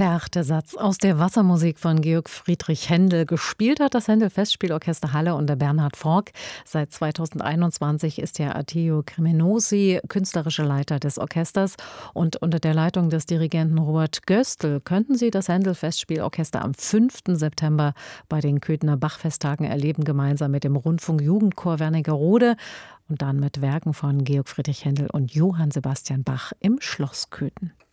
Der 8. Satz aus der Wassermusik von Georg Friedrich Händel. Gespielt hat das Händel-Festspielorchester Halle unter Bernhard Forck. Seit 2021 ist ja Attio Cremenosi künstlerischer Leiter des Orchesters. Und unter der Leitung des Dirigenten Robert Göstl könnten Sie das Händel-Festspielorchester am 5. September bei den Köthener Bachfesttagen erleben, gemeinsam mit dem Rundfunk-Jugendchor Wernigerode und dann mit Werken von Georg Friedrich Händel und Johann Sebastian Bach im Schloss Köthen.